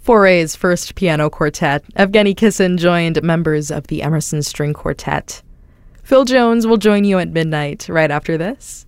Foray's first piano quartet, Evgeny Kissin joined members of the Emerson String Quartet. Phil Jones will join you at midnight right after this.